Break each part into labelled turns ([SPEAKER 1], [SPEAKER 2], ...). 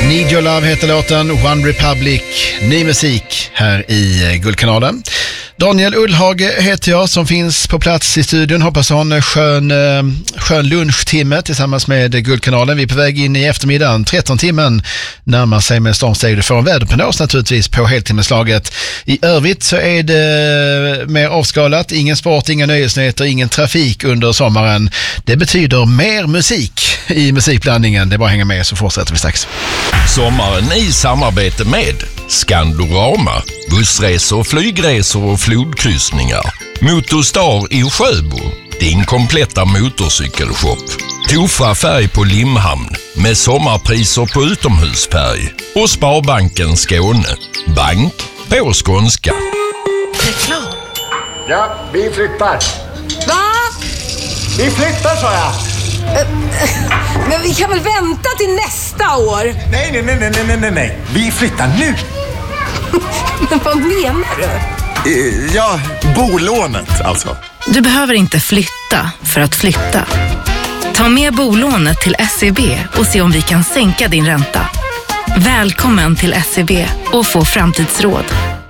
[SPEAKER 1] Need Your Love heter låten, One Republic, ny musik här i Guldkanalen. Daniel Ullhage heter jag som finns på plats i studion. Hoppas ha en skön lunchtimme tillsammans med Guldkanalen. Vi är på väg in i eftermiddagen. 13 timmen närmar sig med stormsteg. Du får en väderprognos naturligtvis på heltimmeslaget. I övrigt så är det mer avskalat. Ingen sport, inga nöjesnyheter, ingen trafik under sommaren. Det betyder mer musik i musikblandningen. Det är bara att hänga med så fortsätter vi strax.
[SPEAKER 2] Sommaren i samarbete med Skandorama, bussresor, flygresor och flodkryssningar. Motorstar i Sjöbo, din kompletta motorcykelshop. Tofa färg på Limhamn med sommarpriser på utomhusfärg. Och Sparbanken Skåne, bank på skånska.
[SPEAKER 3] Reklam.
[SPEAKER 4] Ja, vi flyttar.
[SPEAKER 3] Va?
[SPEAKER 4] Vi flyttar, sa jag.
[SPEAKER 3] Men vi kan väl vänta till nästa år?
[SPEAKER 4] Nej. Vi flyttar nu.
[SPEAKER 3] Men vad menar du?
[SPEAKER 4] Ja, bolånet alltså.
[SPEAKER 5] Du behöver inte flytta för att flytta. Ta med bolånet till SEB och se om vi kan sänka din ränta. Välkommen till SEB och få framtidsråd.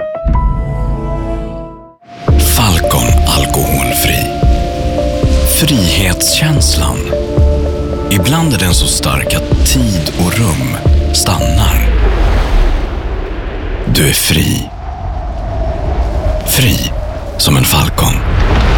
[SPEAKER 6] Falcon alkoholfri. Frihetskänslan. Ibland är den så stark att tid och rum stannar. Du är fri. Fri som en falcon.